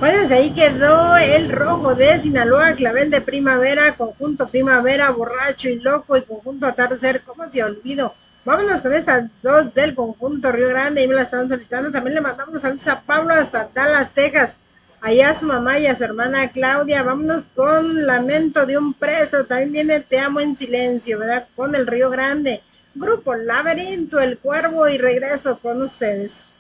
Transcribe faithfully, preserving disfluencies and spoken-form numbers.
Pues ahí quedó el rojo de Sinaloa, clavel de primavera, conjunto primavera, borracho y loco y conjunto atardecer. ¿Cómo te olvido? Vámonos con estas dos del conjunto Río Grande y me la están solicitando. También le mandamos saludos a Pablo hasta Dallas, Texas. Allá a su mamá y a su hermana Claudia. Vámonos con Lamento de un preso. También viene Te amo en silencio, ¿verdad? Con el Río Grande. Grupo Laberinto, El Cuervo y regreso con ustedes.